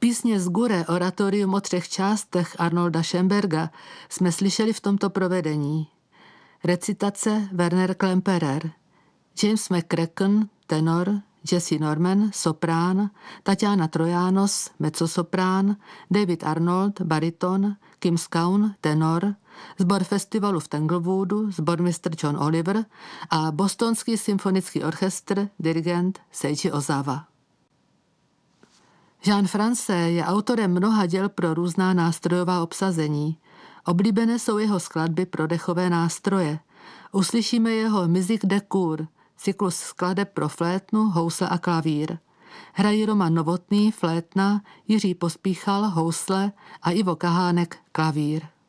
Písně z Gure, oratorium o 3 částech Arnolda Schönberga, jsme slyšeli v tomto provedení. Recitace Werner Klemperer, James McCracken, tenor, Jesse Norman, soprán, Tatiana Trojanos, mezzosoprán, David Arnold, bariton, Kim Skaun, tenor, sbor festivalu v Tanglewoodu, sbormistr John Oliver a Bostonský symfonický orchestr, dirigent Seiji Ozawa. Jean France je autorem mnoha děl pro různá nástrojová obsazení. Oblíbené jsou jeho skladby pro dechové nástroje. Uslyšíme jeho Musique de Cour, cyklus skladeb pro flétnu, housle a klavír. Hrají Roman Novotný, flétna, Jiří Pospíchal, housle a Ivo Kahánek, klavír.